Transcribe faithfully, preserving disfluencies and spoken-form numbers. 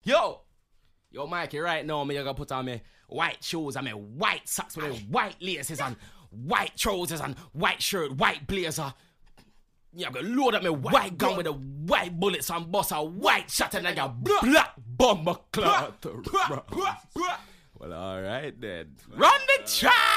Yo! Yo, Mikey, right now, me gonna put on me white shoes and me white socks with me white laces and white trousers and white shirt, white blazer. Yeah, I'm gonna load up my white gun with the white bullets and bust a white shot and like a black bomber cloth. Well, alright then. Run the track!